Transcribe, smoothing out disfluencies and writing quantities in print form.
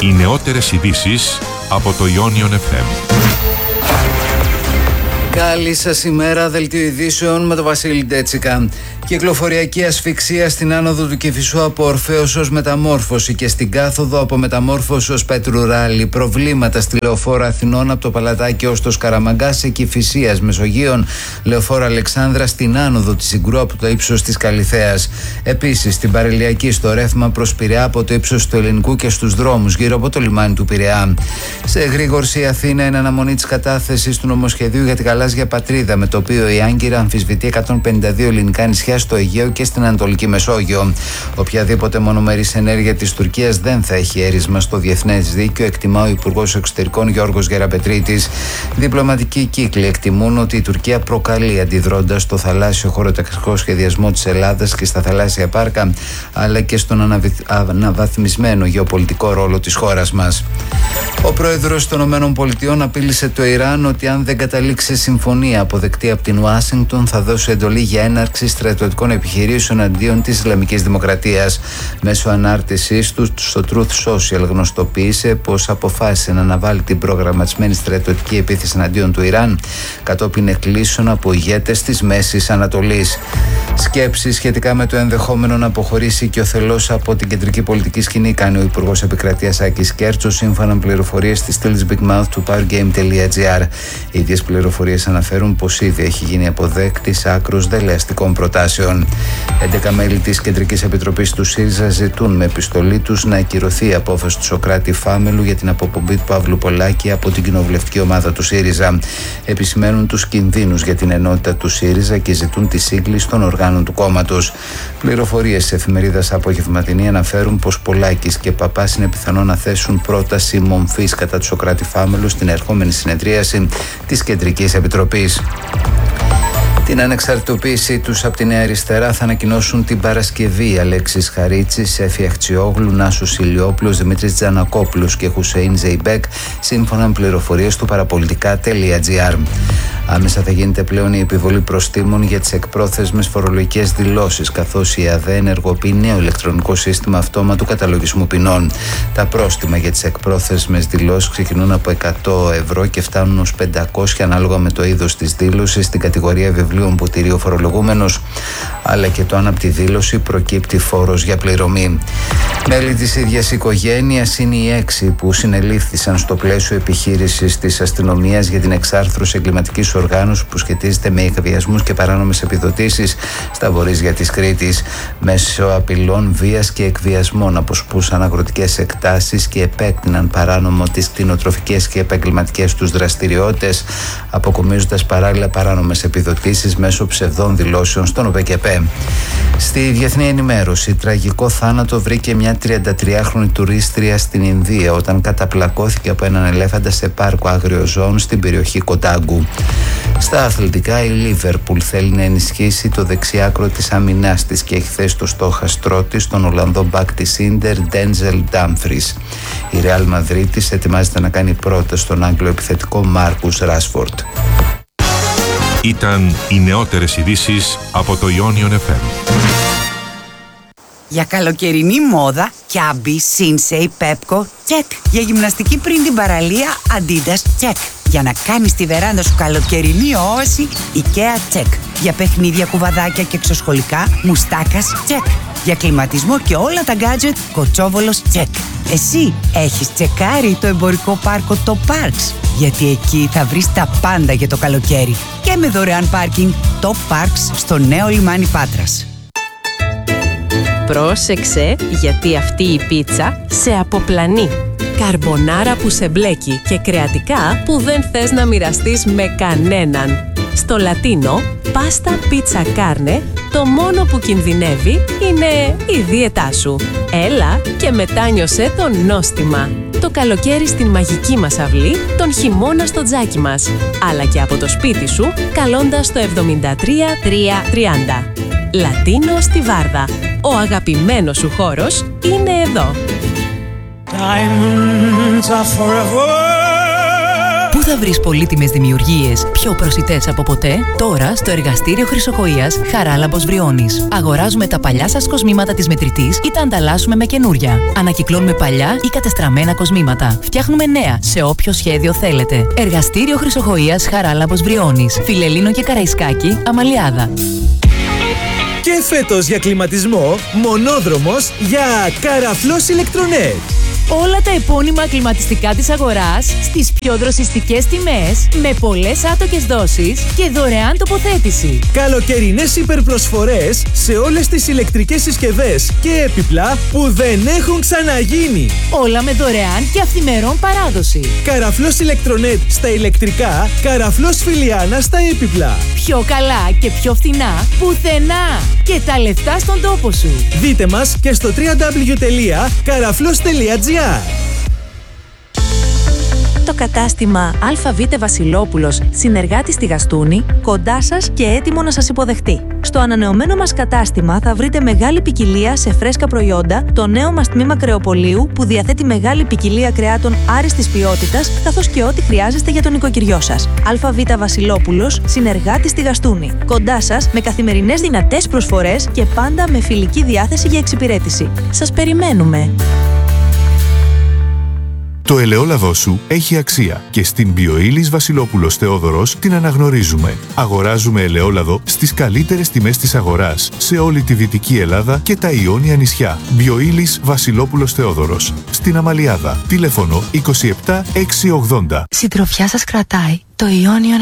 Οι νεότερες ειδήσεις από το Ionion FM. Καλή σας ημέρα, δελτίο ειδήσεων με τον Βασίλη Ντέτσικα. Κυκλοφοριακή ασφυξία στην άνοδο του Κηφισού από Ορφέως ως Μεταμόρφωση και στην κάθοδο από Μεταμόρφωση ως Πέτρου Ράλι. Προβλήματα στη λεωφόρο Αθηνών από το Παλατάκι ως το Σκαραμαγκά, σε Κηφισίας Μεσογείων, λεωφόρο Αλεξάνδρα στην άνοδο της Συγκρού από το ύψος της Καλιθέας. Επίσης στην Παρελιακή στο ρεύμα προς Πειραιά από το ύψος του Ελληνικού και στους δρόμους γύρω από το λιμάνι του Πειραιά. Σε εγρήγορση Αθήνα, είναι αναμονή της κατάθεσης του νομοσχεδίου για την γαλάζια πατρίδα, με το οποίο η Άγκυρα αμφισβητεί 152 ελληνικά νησιά στο Αιγαίο και στην Ανατολική Μεσόγειο. Οποιαδήποτε μονομερής ενέργεια της Τουρκίας δεν θα έχει έρισμα στο διεθνές δίκαιο, εκτιμά ο Υπουργός Εξωτερικών Γιώργος Γεραπετρίτης. Διπλωματικοί κύκλοι εκτιμούν ότι η Τουρκία προκαλεί, αντιδρώντας στο θαλάσσιο χωροταξικό σχεδιασμό της Ελλάδας και στα θαλάσσια πάρκα, αλλά και στον αναβαθμισμένο γεωπολιτικό ρόλο της χώρας μας. Ο πρόεδρος των ΗΠΑ απείλησε το Ιράν ότι αν δεν καταλήξει συμφωνία αποδεκτή από την Ουάσιγκτον, θα δώσει εντολή για έναρξη στρατιωτικών επιχειρήσεων αντίον της Ισλαμικής Δημοκρατίας. Μέσω ανάρτησής του στο Truth Social γνωστοποίησε πως αποφάσισε να αναβάλει την προγραμματισμένη στρατιωτική επίθεση εναντίον του Ιράν κατόπιν εκκλήσεων από ηγέτες της Μέσης Ανατολής. Σκέψεις σχετικά με το ενδεχόμενο να αποχωρήσει και ο θελός από την κεντρική πολιτική σκηνή κάνει ο Υπουργός Επικρατείας Άκης Κέρτσος, σύμφωνα με πληροφορίες της στήλης Big Mouth του powergame.gr. Οι ίδιες πληροφορίες αναφέρουν πως ήδη έχει γίνει αποδέκτης άκρως δελεαστικών προτάσεων. 11 μέλη της Κεντρικής Επιτροπής του ΣΥΡΙΖΑ ζητούν με επιστολή τους να ακυρωθεί η απόφαση του Σωκράτη Φάμελου για την αποπομπή του Παύλου Πολάκη από την κοινοβουλευτική ομάδα του ΣΥΡΙΖΑ. Επισημαίνουν τους κινδύνους για την ενότητα του ΣΥΡΙΖΑ και ζητούν τη σύγκληση των οργάνων του κόμματος. Πληροφορίες της εφημερίδας Απογευματινή αναφέρουν πως Πολάκης και Παπάς είναι πιθανό να θέσουν πρόταση μομφής κατά του Σωκράτη Φάμελου στην ερχόμενη συνεδρίαση της Κεντρικής Επιτροπής. Την ανεξαρτητοποίησή τους από τη Νέα Αριστερά θα ανακοινώσουν την Παρασκευή Αλέξης Χαρίτσης, Εφη Αχτσιόγλου, Νάσος Ηλιόπουλος, Δημήτρης Τζανακόπουλος και Χουσέιν Ζεϊμπέκ, σύμφωνα με πληροφορίες του παραπολιτικά.gr. Άμεσα θα γίνεται πλέον η επιβολή προστίμων για τις εκπρόθεσμες φορολογικές δηλώσεις, καθώς η ΑΔΕ ενεργοποιεί νέο ηλεκτρονικό σύστημα αυτόματου καταλογισμού ποινών. Τα πρόστιμα για τις εκπρόθεσμες δηλώσεις ξεκινούν από 100 ευρώ και φτάνουν ως 500 ανάλογα με το είδος της δήλωσης, στην κατηγορία βιβλίων που τηρεί ο φορολογούμενος, αλλά και το αν από τη δήλωση προκύπτει φόρος για πληρωμή. Μέλη της ίδιας οικογένειας είναι οι 6 που συνελήφθησαν στο πλαίσιο επιχείρησης της αστυνομίας για την εξάρθρωση εγκληματικής οργάνωσης που σχετίζεται με εκβιασμούς και παράνομες επιδοτήσεις στα βορείζια της Κρήτης. Μέσω απειλών βίας και εκβιασμών αποσπούσαν αγροτικές εκτάσεις και επέκτηναν παράνομο τις κτηνοτροφικές και επαγγελματικές τους δραστηριότητες, αποκομίζοντας παράλληλα παράνομες επιδοτήσεις μέσω ψευδών δηλώσεων στον ΟΠΕΚΕΠΕ. Στη διεθνή ενημέρωση, τραγικό θάνατο βρήκε μια 33χρονη τουρίστρια στην Ινδία όταν καταπλακώθηκε από έναν ελέφαντα σε πάρκο άγριοζώων στην περιοχή Κοντάγκου. Στα αθλητικά, η Λίβερπουλ θέλει να ενισχύσει το δεξιάκρο της αμυνάς της και έχει θέσει το στόχαστρό της τον Ολλανδό μπακ της Ίντερ, Ντένζελ Ντάμφρις. Η Ρεάλ Μαδρίτης ετοιμάζεται να κάνει πρώτα στον Άγγλο επιθετικό Μάρκους Ράσφορντ. Ήταν οι νεότερες ειδήσεις από το Ionion FM. Για καλοκαιρινή μόδα, Κιάμπι, Σίνσεϊ, Πέπκο, τσεκ. Για γυμναστική πριν την παραλία, Αντίντας, τσεκ. Για να κάνεις τη βεράντα σου καλοκαιρινή όση, IKEA, τσεκ. Για παιχνίδια, κουβαδάκια και εξωσχολικά, Μουστάκας, τσεκ. Για κλιματισμό και όλα τα γκάτζετ, Κοτσόβολος, τσεκ. Εσύ έχεις τσεκάρει το εμπορικό πάρκο το Parks? Γιατί εκεί θα βρεις τα πάντα για το καλοκαίρι. Και με δωρεάν πάρκινγκ, το Parks στο νέο λιμάνι Πάτρας. Πρόσεξε, γιατί αυτή η πίτσα σε αποπλανεί. Καρμπονάρα που σε μπλέκει και κρεατικά που δεν θες να μοιραστείς με κανέναν. Στο Λατίνο, πάστα πίτσα κάρνε, το μόνο που κινδυνεύει είναι η δίαιτά σου. Έλα και μετάνιωσέ το νόστιμα. Το καλοκαίρι στην μαγική μας αυλή, τον χειμώνα στο τζάκι μας. Αλλά και από το σπίτι σου, καλώντας το 73330. Λατίνο στη Βάρδα. Ο αγαπημένος σου χώρος είναι εδώ. Πού θα βρεις πολύτιμες δημιουργίες πιο προσιτές από ποτέ? Τώρα στο εργαστήριο Χρυσοκοΐας Χαράλαμπος Βριώνης. Αγοράζουμε τα παλιά σας κοσμήματα της μετρητής ή τα ανταλλάσσουμε με καινούρια. Ανακυκλώνουμε παλιά ή κατεστραμμένα κοσμήματα. Φτιάχνουμε νέα σε όποιο σχέδιο θέλετε. Εργαστήριο Χρυσοκοΐας Χαράλαμπος Βριώνης. Φιλελλήνο και Καραϊσκάκη, Αμαλιάδα. Και φέτος για κλιματισμό, μονόδρομος για Καραφλός Ηλεκτρονέτ. Όλα τα επώνυμα κλιματιστικά της αγοράς στις πιο δροσιστικές τιμές, με πολλές άτοκες δόσεις και δωρεάν τοποθέτηση. Καλοκαιρινές υπερπροσφορές σε όλες τις ηλεκτρικές συσκευές και έπιπλα που δεν έχουν ξαναγίνει. Όλα με δωρεάν και αυθημερών παράδοση. Καραφλός Ηλεκτρονέτ στα ηλεκτρικά, Καραφλός Φιλιάνα στα έπιπλα. Πιο καλά και πιο φθηνά πουθενά. Και τα λεφτά στον τόπο σου. Δείτε μας και στο www.karaflos.gr. Το κατάστημα ΑΒ Βασιλόπουλος, συνεργάτης στη Γαστούνη, κοντά σας και έτοιμο να σας υποδεχτεί. Στο ανανεωμένο μας κατάστημα θα βρείτε μεγάλη ποικιλία σε φρέσκα προϊόντα, το νέο μας τμήμα κρεοπολίου που διαθέτει μεγάλη ποικιλία κρεάτων άριστης ποιότητας, καθώς και ό,τι χρειάζεστε για τον νοικοκυριό σας. ΑΒ Βασιλόπουλος, συνεργάτης στη Γαστούνη. Κοντά σας με καθημερινές δυνατές προσφορές και πάντα με φιλική διάθεση για εξυπηρέτηση. Σας περιμένουμε! Το ελαιόλαδό σου έχει αξία και στην Μπιοήλις Βασιλόπουλος Θεόδωρος την αναγνωρίζουμε. Αγοράζουμε ελαιόλαδο στις καλύτερες τιμές της αγοράς σε όλη τη Δυτική Ελλάδα και τα Ιόνια νησιά. Μπιοήλις Βασιλόπουλος Θεόδωρος. Στην Αμαλιάδα. Τηλέφωνο 27 680. Συντροφιά σας κρατάει το Ionian